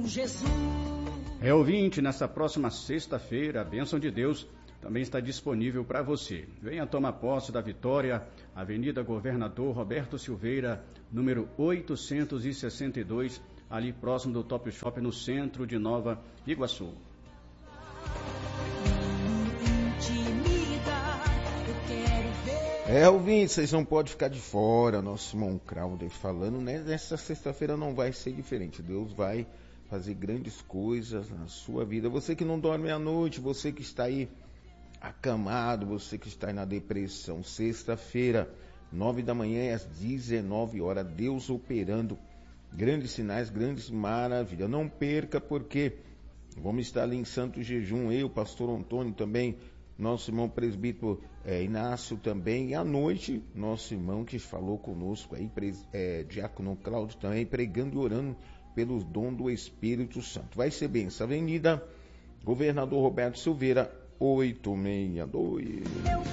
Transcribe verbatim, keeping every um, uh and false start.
com Jesus. É, ouvinte, nessa próxima sexta-feira, a bênção de Deus também está disponível para você. Venha tomar posse da vitória, Avenida Governador Roberto Silveira, número oitocentos e sessenta e dois, ali próximo do Top Shop, no centro de Nova Iguaçu. É, ouvinte, vocês não podem ficar de fora. Nosso irmão Crowder falando, né? Nessa sexta-feira não vai ser diferente. Deus vai fazer grandes coisas na sua vida. Você que não dorme à noite, você que está aí acamado, você que está aí na depressão. Sexta-feira, nove da manhã às dezenove horas, Deus operando grandes sinais, grandes maravilhas. Não perca, porque vamos estar ali em Santo Jejum, eu, pastor Antônio também, nosso irmão presbítero é, Inácio também, e à noite, nosso irmão que falou conosco aí, pres, é, Diácono Cláudio também, pregando e orando pelo dom do Espírito Santo. Vai ser bem essa avenida, Governador Roberto Silveira, oitocentos e sessenta e dois.